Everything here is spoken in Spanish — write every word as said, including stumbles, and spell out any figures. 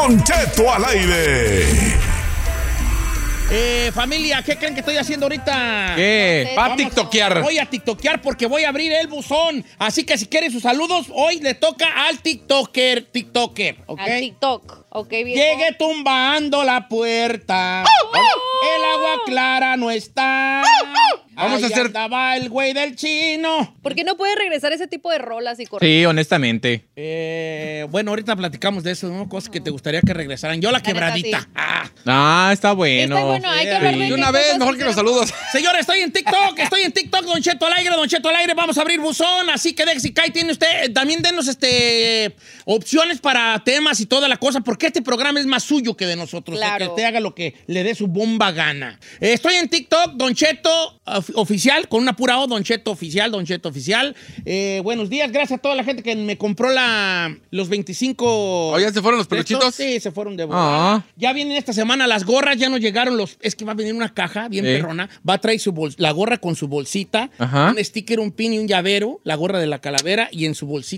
Don Cheto al aire. Eh, familia, ¿qué creen que estoy haciendo ahorita? ¿Qué? Va a Vamos tiktokear. Voy a tiktokear porque voy a abrir el buzón. Así que si quieren sus saludos, hoy le toca al tiktoker, tiktoker, ¿ok? Al TikTok. Ok, viejo. Llegué tumbando la puerta. El agua clara no está. Vamos a Ahí hacer- andaba el güey del chino. ¿Por qué no puede regresar ese tipo de rolas y correr? Sí, honestamente. Eh, bueno, ahorita platicamos de eso, ¿no? Cosas que te gustaría que regresaran. Yo la La neta, quebradita. sí. Ah. Ah, está bueno. Está bueno, hay que Sí. hablar de De qué una vez, cosas mejor que los hicieron. saludos. Señores, estoy en TikTok, estoy en TikTok, Don Cheto al aire, Don Cheto al aire, vamos a abrir buzón, así que de si cae tiene usted, eh, también denos este opciones para temas y toda la cosa, porque este programa es más suyo que de nosotros, o sea, Claro. que usted haga lo que le dé su bomba gana. Eh, estoy en TikTok, Don Cheto of- oficial, con una pura O, Don Cheto oficial, Don Cheto oficial. Eh, buenos días, gracias a toda la gente que me compró la, los veinticinco... ¿Oh, ya se fueron los de estos. peluchitos? Sí, se fueron de volada. Ah. Ya vienen esta semana las gorras, ya nos llegaron los... Es que va a venir una caja bien Eh. perrona. Va a traer su bol- la gorra con su bolsita, Ajá. un sticker, un pin y un llavero, la gorra de la calavera y en su bolsita